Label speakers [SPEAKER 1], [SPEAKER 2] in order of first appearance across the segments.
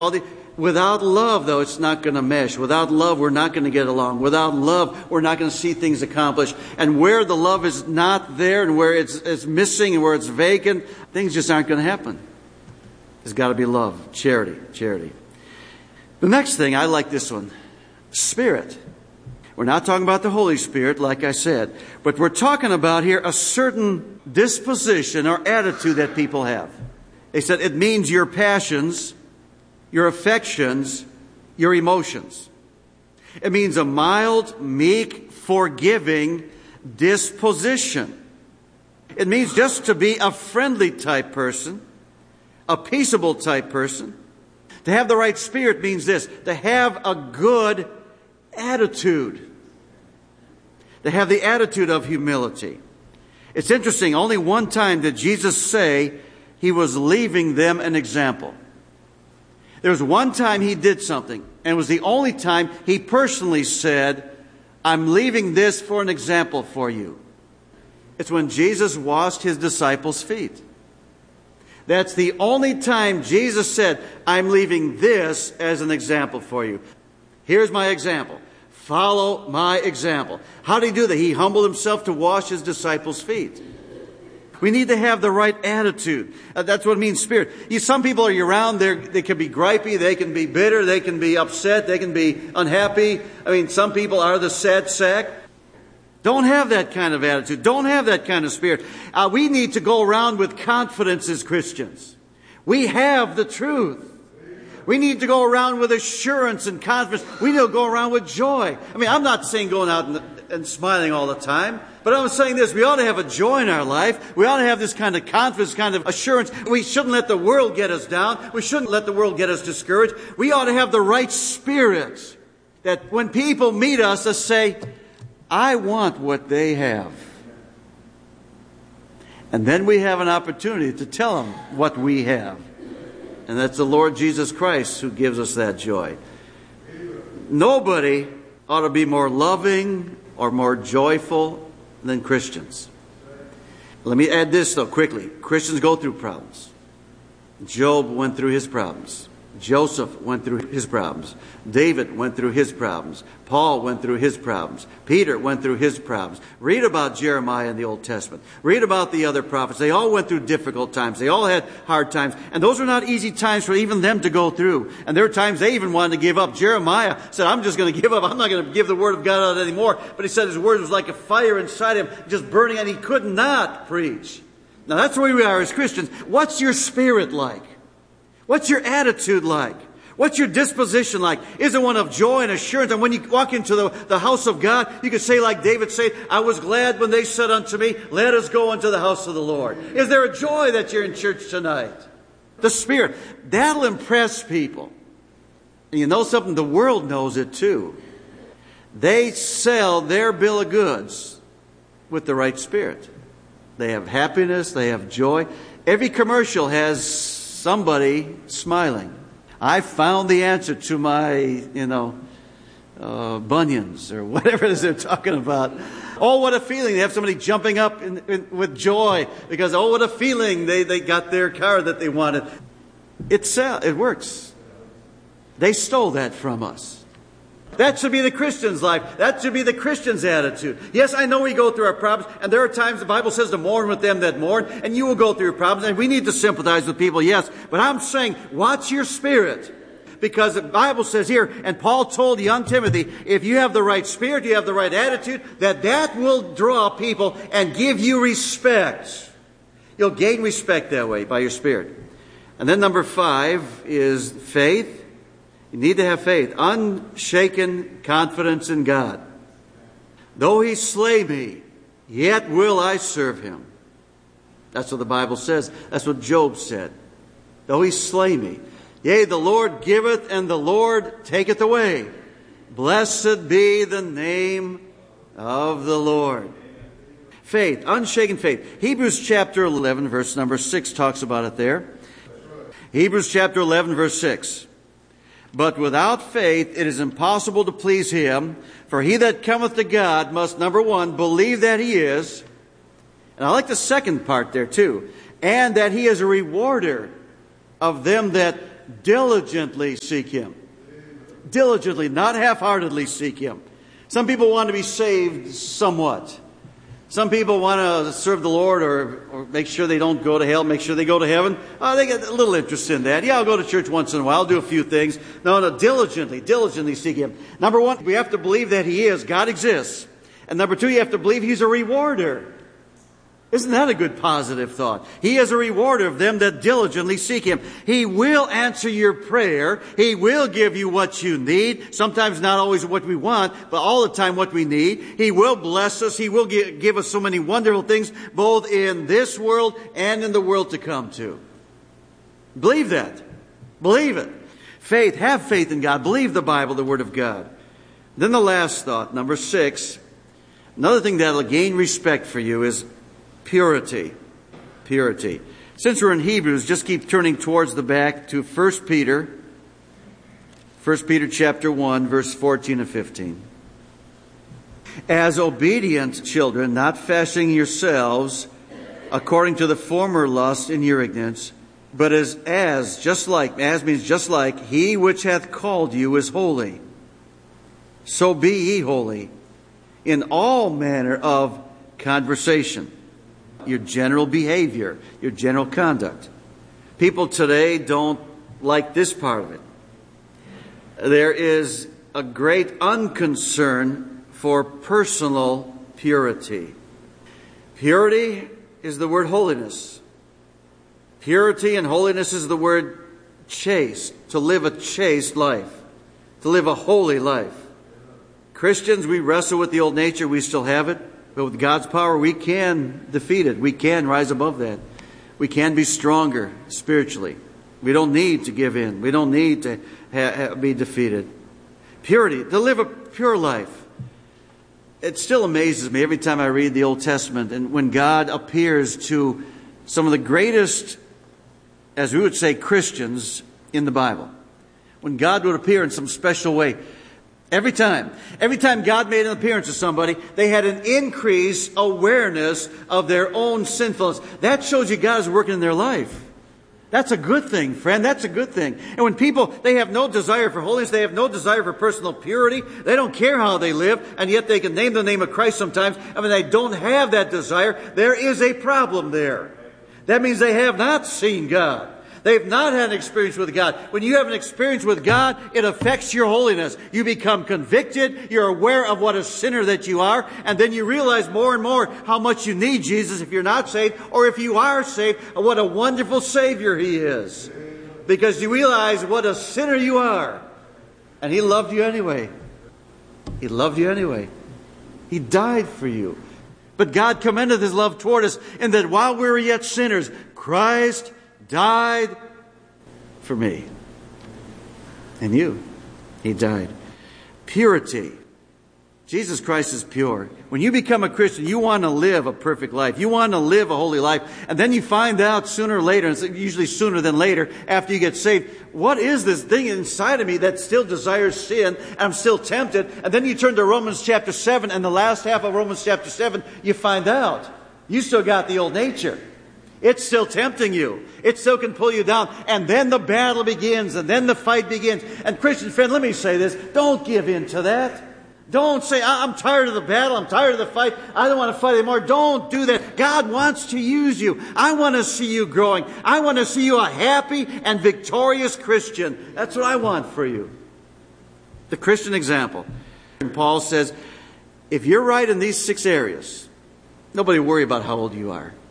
[SPEAKER 1] Without love, though, it's not going to mesh. Without love, we're not going to get along. Without love, we're not going to see things accomplished. And where the love is not there and where it's missing and where it's vacant, things just aren't going to happen. There's got to be love, charity. The next thing, I like this one, Spirit. We're not talking about the Holy Spirit, like I said, but we're talking about here a certain disposition or attitude that people have. They said it means your passions, your affections, your emotions. It means a mild, meek, forgiving disposition. It means just to be a friendly type person, a peaceable type person. To have the right spirit means this, to have a good attitude. To have the attitude of humility. It's interesting, only one time did Jesus say he was leaving them an example. There was one time he did something, and it was the only time he personally said, I'm leaving this for an example for you. It's when Jesus washed his disciples' feet. That's the only time Jesus said, I'm leaving this as an example for you. Here's my example. Follow my example. How did he do that? He humbled himself to wash his disciples' feet. We need to have the right attitude. That's what it means, spirit. Some people are around, they can be gripey, they can be bitter, they can be upset, they can be unhappy. Some people are the sad sack. Don't have that kind of attitude. Don't have that kind of spirit. We need to go around with confidence as Christians. We have the truth. We need to go around with assurance and confidence. We need to go around with joy. I'm not saying going out and smiling all the time, but I'm saying this, we ought to have a joy in our life. We ought to have this kind of confidence, kind of assurance. We shouldn't let the world get us down. We shouldn't let the world get us discouraged. We ought to have the right spirit that when people meet us, they say, I want what they have. And then we have an opportunity to tell them what we have. And that's the Lord Jesus Christ who gives us that joy. Nobody ought to be more loving or more joyful than Christians. Let me add this, though, quickly. Christians go through problems. Job went through his problems. Joseph went through his problems. David went through his problems. Paul went through his problems. Peter went through his problems. Read about Jeremiah in the Old Testament. Read about the other prophets. They all went through difficult times. They all had hard times. And those were not easy times for even them to go through. And there were times they even wanted to give up. Jeremiah said, I'm just going to give up. I'm not going to give the word of God out anymore. But he said his word was like a fire inside him, just burning, and he could not preach. Now that's where we are as Christians. What's your spirit like? What's your attitude like? What's your disposition like? Is it one of joy and assurance? And when you walk into the house of God, you can say like David said, I was glad when they said unto me, let us go into the house of the Lord. Is there a joy that you're in church tonight? The Spirit. That'll impress people. And you know something? The world knows it too. They sell their bill of goods with the right spirit. They have happiness. They have joy. Every commercial has somebody smiling. I found the answer to my, bunions or whatever it is they're talking about. Oh, what a feeling. They have somebody jumping up with joy because, oh, what a feeling. They got their car that they wanted. It works. They stole that from us. That should be the Christian's life. That should be the Christian's attitude. Yes, I know we go through our problems, and there are times the Bible says to mourn with them that mourn, and you will go through your problems, and we need to sympathize with people, yes. But I'm saying, watch your spirit. Because the Bible says here, and Paul told young Timothy, if you have the right spirit, you have the right attitude, that will draw people and give you respect. You'll gain respect that way by your spirit. And then number 5 is faith. You need to have faith, unshaken confidence in God. Though he slay me, yet will I serve him. That's what the Bible says. That's what Job said. Though he slay me, yea, the Lord giveth and the Lord taketh away. Blessed be the name of the Lord. Faith, unshaken faith. Hebrews chapter 11, verse number 6 talks about it there. Hebrews chapter 11, verse 6. But without faith it is impossible to please him. For he that cometh to God must, number 1, believe that he is. And I like the second part there too. And that he is a rewarder of them that diligently seek Him. Diligently, not half-heartedly seek Him. Some people want to be saved somewhat. Some people want to serve the Lord or make sure they don't go to hell, make sure they go to heaven. They get a little interest in that. Yeah, I'll go to church once in a while, I'll do a few things. No, diligently seek Him. Number one, we have to believe that He is. God exists. And number two, you have to believe He's a rewarder. Isn't that a good positive thought? He is a rewarder of them that diligently seek Him. He will answer your prayer. He will give you what you need. Sometimes not always what we want, but all the time what we need. He will bless us. He will give us so many wonderful things, both in this world and in the world to come too. Believe that. Believe it. Faith. Have faith in God. Believe the Bible, the Word of God. Then the last thought, number 6. Another thing that will gain respect for you is purity. Purity. Since we're in Hebrews, just keep turning towards the back to 1 Peter. 1 Peter chapter 1, verse 14 and 15. As obedient children, not fashioning yourselves according to the former lust in your ignorance, but as means just like, He which hath called you is holy. So be ye holy in all manner of conversation. Your general behavior, your general conduct. People today don't like this part of it. There is a great unconcern for personal purity. Purity is the word holiness. Purity and holiness is the word chaste, to live a chaste life, to live a holy life. Christians, we wrestle with the old nature, we still have it. But with God's power, we can defeat it. We can rise above that. We can be stronger spiritually. We don't need to give in. We don't need to be defeated. Purity, to live a pure life. It still amazes me every time I read the Old Testament and when God appears to some of the greatest, as we would say, Christians in the Bible. When God would appear in some special way. Every time God made an appearance to somebody, they had an increased awareness of their own sinfulness. That shows you God is working in their life. That's a good thing, friend. That's a good thing. And when people, they have no desire for holiness, they have no desire for personal purity, they don't care how they live, and yet they can name the name of Christ sometimes, and when they don't have that desire, there is a problem there. That means they have not seen God. They've not had an experience with God. When you have an experience with God, it affects your holiness. You become convicted. You're aware of what a sinner that you are. And then you realize more and more how much you need Jesus if you're not saved. Or if you are saved, what a wonderful Savior He is. Because you realize what a sinner you are. And He loved you anyway. He loved you anyway. He died for you. But God commendeth His love toward us in that while we were yet sinners, Christ died for me and you. He died. Purity. Jesus Christ is pure. When you become a Christian, you want to live a perfect life. You want to live a holy life. And then you find out sooner or later, and it's usually sooner than later, after you get saved, what is this thing inside of me that still desires sin, and I'm still tempted? And then you turn to Romans chapter 7, and the last half of Romans chapter 7, you find out you still got the old nature. It's still tempting you. It still can pull you down. And then the battle begins. And then the fight begins. And Christian friend, let me say this. Don't give in to that. Don't say, I'm tired of the battle. I'm tired of the fight. I don't want to fight anymore. Don't do that. God wants to use you. I want to see you growing. I want to see you a happy and victorious Christian. That's what I want for you. The Christian example. And Paul says, if you're right in these 6 areas, nobody worry about how old you are.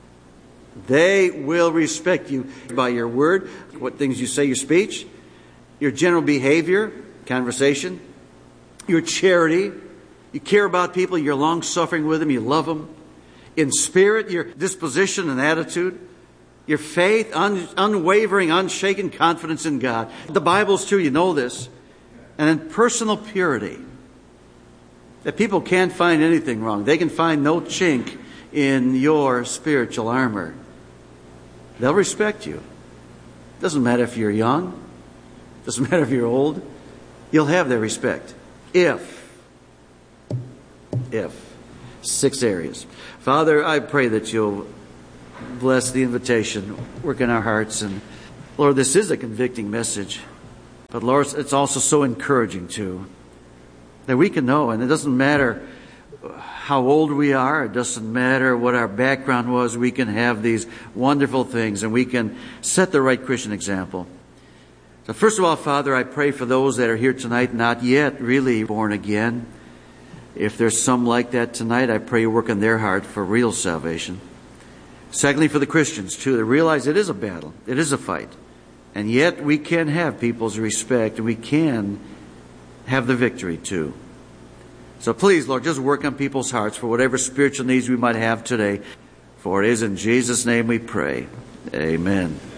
[SPEAKER 1] They will respect you by your word, what things you say, your speech, your general behavior, conversation, your charity. You care about people, you're long-suffering with them, you love them. In spirit, your disposition and attitude, your faith, unwavering, unshaken confidence in God. The Bible's true, you know this. And then personal purity. That people can't find anything wrong. They can find no chink in your spiritual armor. They'll respect you. Doesn't matter if you're young. Doesn't matter if you're old. You'll have their respect. If. 6 areas. Father, I pray that you'll bless the invitation, work in our hearts, and Lord, this is a convicting message. But Lord, it's also so encouraging too. That we can know, and it doesn't matter how old we are, it doesn't matter what our background was, we can have these wonderful things and we can set the right Christian example. So first of all, Father, I pray for those that are here tonight not yet really born again. If there's some like that tonight, I pray you work in their heart for real salvation. Secondly, for the Christians too, they realize it is a battle, it is a fight. And yet we can have people's respect and we can have the victory too. So please, Lord, just work on people's hearts for whatever spiritual needs we might have today. For it is in Jesus' name we pray. Amen.